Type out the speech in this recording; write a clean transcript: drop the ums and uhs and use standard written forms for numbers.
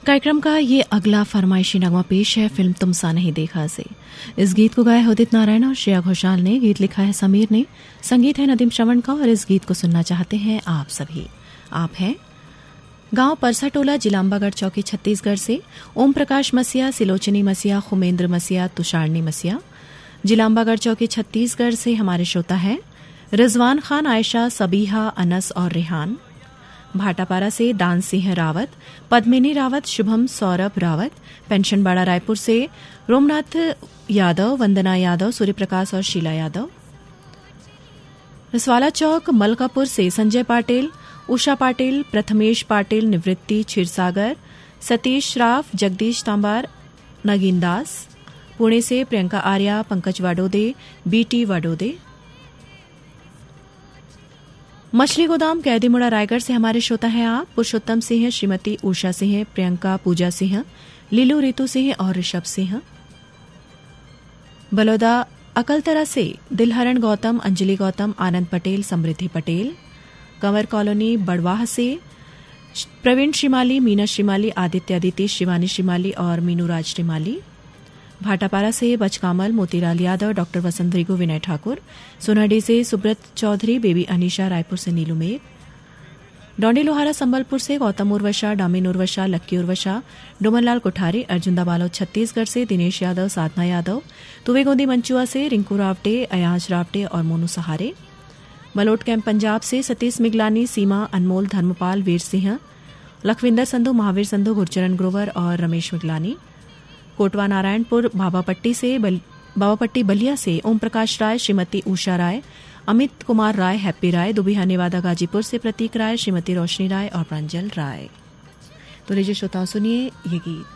कार्यक्रम का ये अगला फरमाइशी नगमा पेश है फिल्म तुम सा नहीं देखा से। इस गीत को गाया उदित नारायण और श्रेया घोषाल ने, गीत लिखा है समीर ने, संगीत है नदीम श्रवण का और इस गीत को सुनना चाहते हैं आप सभी। आप हैं गांव परसाटोला, जिला अंबागढ़ चौकी, छत्तीसगढ़ से ओम प्रकाश मसिया, सिलोचनी मसिया, खुमेंद्र मसिया, तुषारनी मसिया। जिला अंबागढ़ चौकी, छत्तीसगढ़ से हमारे श्रोता हैं रिजवान खान, आयशा, सबीहा, अनस और रेहान। भाटापारा से दान सिंह रावत, पद्मिनी रावत, शुभम सौरभ रावत। पेंशनबाड़ा रायपुर से रोमनाथ यादव, वंदना यादव, सूर्यप्रकाश और शीला यादव। रसवाला चौक मलकापुर से संजय पाटिल, उषा पाटिल, प्रथमेश पाटिल, निवृत्ति क्षीरसागर, सतीश राव, जगदीश तांबार, नगीन दास। पुणे से प्रियंका आर्या, पंकज वाडोदे, बीटी वाडोदे। मछली गोदाम कैदीमुड़ा रायगढ़ से हमारे श्रोता हैं आप पुरुषोत्तम सिंह, श्रीमती उषा सिंह, प्रियंका, पूजा सिंह, लीलू, रितु सिंह और ऋषभ सिंह। बलौदा अकलतरा से दिलहरण गौतम, अंजलि गौतम, आनंद पटेल, समृद्धि पटेल। कंवर कॉलोनी बड़वाह से प्रवीण श्रीमाली, मीना श्रीमाली, आदित्य अदिति, शिवानी श्रीमाली और मीनूराज श्रीमाली। भाटापारा से बचकामल, मोतीलाल यादव, डॉक्टर वसंत रिगु, विनय ठाकुर। सोनाडी से सुब्रत चौधरी, बेबी अनीशा, रायपुर से नीलू मेघ। डोंडी लोहारा संबलपुर से गौतम उर्वशा, डामिन उर्वशा, लक्की उर्वशा, डोमनलाल कोठारी। अर्जुन दाबालो छत्तीसगढ़ से दिनेश यादव, साधना यादव। तुवेगोंदी मंचुआ से रिंकू रावटे, अयाज रावटे और मोनू सहारे। मलोट कैंप पंजाब से सतीश मिगलानी, सीमा, अनमोल, धर्मपाल, वीर सिंह, लखविंदर संधू, महावीर संधू, गुरचरण ग्रोवर और रमेश मिगलानी। कोटवा नारायणपुर बाबापट्टी बलिया से ओम प्रकाश राय, श्रीमती उषा राय, अमित कुमार राय, हैप्पी राय। दुबिहा नेवादा गाजीपुर से प्रतीक राय, श्रीमती रोशनी राय और प्रांजल राय। तो लीजिए श्रोताओं सुनिए ये गीत।